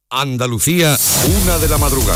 Andalucía, 1:00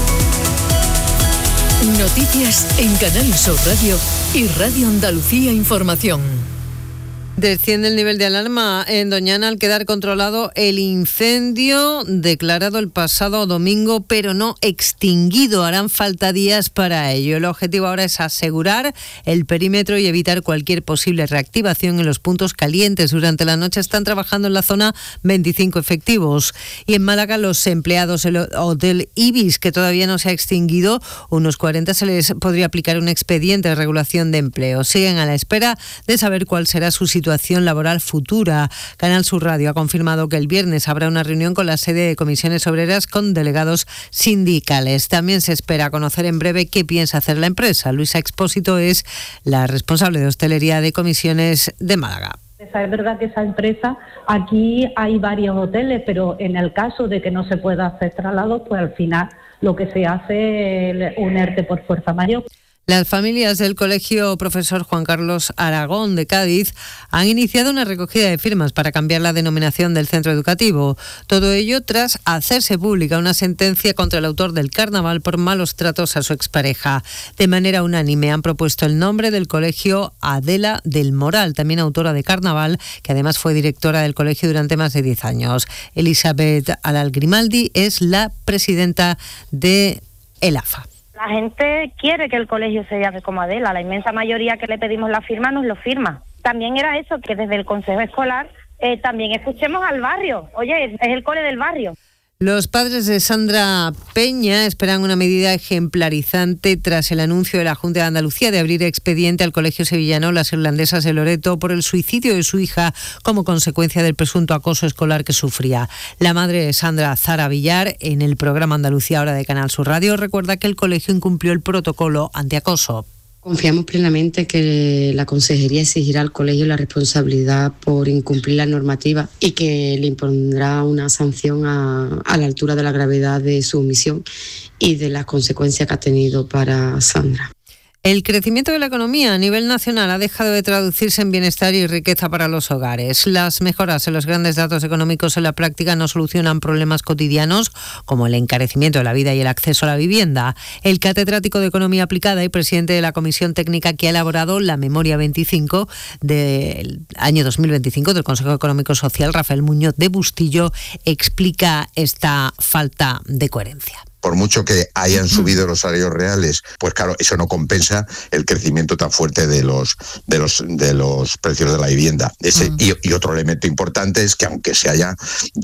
a.m. Noticias en Canal Sur Radio y Radio Andalucía Información. Desciende el nivel de alarma en Doñana al quedar controlado el incendio declarado el pasado domingo, pero no extinguido. Harán falta días para ello. El objetivo ahora es asegurar el perímetro y evitar cualquier posible reactivación en los puntos calientes. Durante la noche están trabajando en la zona 25 efectivos. Y en Málaga, los empleados del Hotel Ibis, que todavía no se ha extinguido, unos 40, se les podría aplicar un expediente de regulación de empleo. Siguen a la espera de saber cuál será su situación laboral futura. Canal Sur Radio ha confirmado que el viernes habrá una reunión con la sede de Comisiones Obreras con delegados sindicales. También se espera conocer en breve qué piensa hacer la empresa. Luisa Expósito es la responsable de hostelería de Comisiones de Málaga. Es verdad que esa empresa, aquí hay varios hoteles, pero en el caso de que no se pueda hacer traslados, pues al final lo que se hace es un ERTE por fuerza mayor. Las familias del Colegio Profesor Juan Carlos Aragón de Cádiz han iniciado una recogida de firmas para cambiar la denominación del centro educativo. Todo ello tras hacerse pública una sentencia contra el autor del carnaval por malos tratos a su expareja. De manera unánime han propuesto el nombre del colegio Adela del Moral, también autora de carnaval, que además fue directora del colegio durante más de 10 años. Elizabeth Alal Grimaldi es la presidenta de el AFA. La gente quiere que el colegio se llame como Adela, la inmensa mayoría que le pedimos la firma nos lo firma. También era eso, que desde el Consejo Escolar también escuchemos al barrio. Oye, es el cole del barrio. Los padres de Sandra Peña esperan una medida ejemplarizante tras el anuncio de la Junta de Andalucía de abrir expediente al Colegio Sevillano Las Irlandesas de Loreto por el suicidio de su hija como consecuencia del presunto acoso escolar que sufría. La madre de Sandra, Zara Villar, en el programa Andalucía Ahora de Canal Sur Radio, recuerda que el colegio incumplió el protocolo antiacoso. Confiamos plenamente que la Consejería exigirá al colegio la responsabilidad por incumplir la normativa y que le impondrá una sanción a la altura de la gravedad de su omisión y de las consecuencias que ha tenido para Sandra. El crecimiento de la economía a nivel nacional ha dejado de traducirse en bienestar y riqueza para los hogares. Las mejoras en los grandes datos económicos en la práctica no solucionan problemas cotidianos como el encarecimiento de la vida y el acceso a la vivienda. El catedrático de Economía Aplicada y presidente de la Comisión Técnica que ha elaborado la Memoria 25 del año 2025 del Consejo Económico Social, Rafael Muñoz de Bustillo, explica esta falta de coherencia. Por mucho que hayan subido los salarios reales, pues claro, eso no compensa el crecimiento tan fuerte de los precios de la vivienda. Y otro elemento importante es que aunque se haya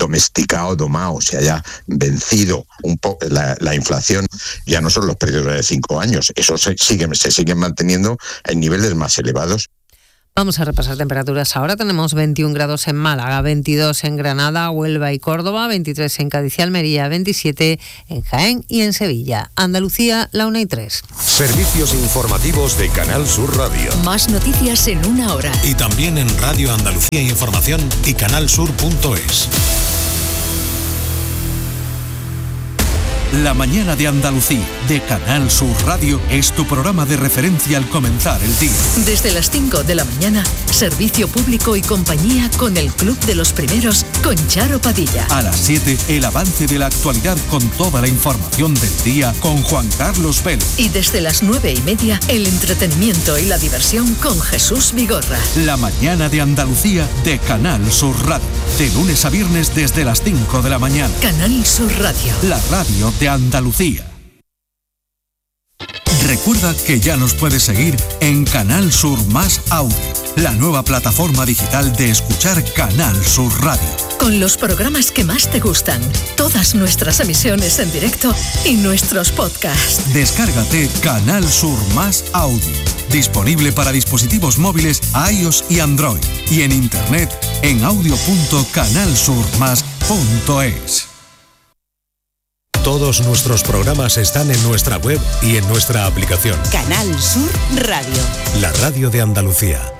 domado, se haya vencido un poco la inflación, ya no son los precios de 5 años, eso se siguen manteniendo en niveles más elevados. Vamos a repasar temperaturas. Ahora tenemos 21 grados en Málaga, 22 en Granada, Huelva y Córdoba, 23 en Cádiz y Almería, 27 en Jaén y en Sevilla. Andalucía, la 1:03. Servicios informativos de Canal Sur Radio. Más noticias en 1 hora. Y también en Radio Andalucía Información y canalsur.es. La mañana de Andalucía, de Canal Sur Radio, es tu programa de referencia al comenzar el día. Desde las 5 de la mañana, servicio público y compañía con el Club de los Primeros, con Charo Padilla. A las 7, el avance de la actualidad con toda la información del día con Juan Carlos Vélez. Y desde las 9:30, el entretenimiento y la diversión con Jesús Vigorra. La mañana de Andalucía, de Canal Sur Radio. De lunes a viernes desde las 5 de la mañana. Canal Sur Radio. La radio de Andalucía. Recuerda que ya nos puedes seguir en Canal Sur Más Audio, la nueva plataforma digital de escuchar Canal Sur Radio. Con los programas que más te gustan, todas nuestras emisiones en directo y nuestros podcasts. Descárgate Canal Sur Más Audio, disponible para dispositivos móviles iOS y Android, y en internet en audio.canalsurmas.es. Todos nuestros programas están en nuestra web y en nuestra aplicación. Canal Sur Radio. La radio de Andalucía.